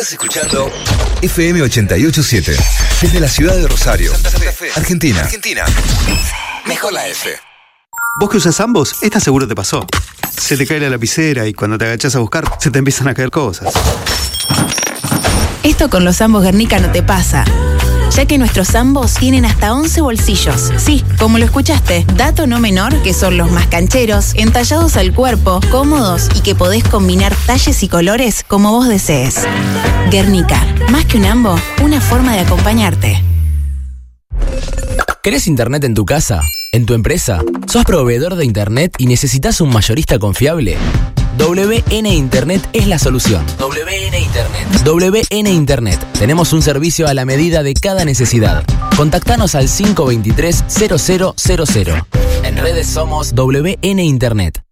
Estás escuchando FM 887 desde la ciudad de Rosario, Santa Fe, Argentina. Mejor la F. Vos que usas ambos, esta seguro te pasó. Se te cae la lapicera y cuando te agachás a buscar, se te empiezan a caer cosas. Esto con los ambos Guernica no te pasa, ya que nuestros ambos tienen hasta 11 bolsillos. Sí, como lo escuchaste, dato no menor que son los más cancheros, entallados al cuerpo, cómodos y que podés combinar talles y colores como vos desees. Guernica, más que un ambo, una forma de acompañarte. ¿Querés internet en tu casa? ¿En tu empresa? ¿Sos proveedor de internet y necesitas un mayorista confiable? WN Internet es la solución. WN Internet. WN Internet. Tenemos un servicio a la medida de cada necesidad. Contactanos al 523-0000. En redes somos WN Internet.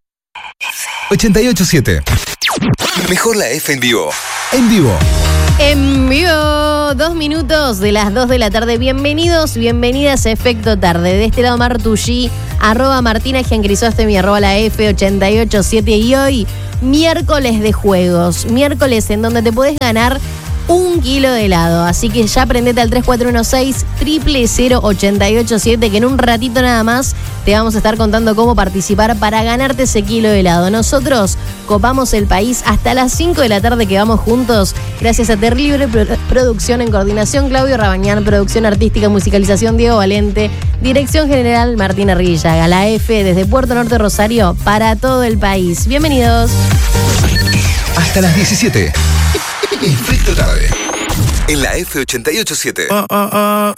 887. Mejor la F en vivo. En vivo. En vivo, 2 minutos de las 2 de la tarde. Bienvenidos, bienvenidas a Efecto Tarde. De este lado Martucci, @Martina Giancrisóstomi, @la F887. Y hoy, miércoles de juegos. Miércoles en donde te podés ganar 1 kilo de helado. Así que ya prendete al 3416-000-887, que en un ratito nada más te vamos a estar contando cómo participar para ganarte ese kilo de helado. Nosotros copamos el país hasta las 5 de la tarde, que vamos juntos gracias a Terrible Producción en coordinación Claudio Rabañán, producción artística, musicalización Diego Valente, dirección general Martina Rillaga. La F desde Puerto Norte, Rosario, para todo el país. Bienvenidos. Hasta las 17. Efecto Tarde. En la F887.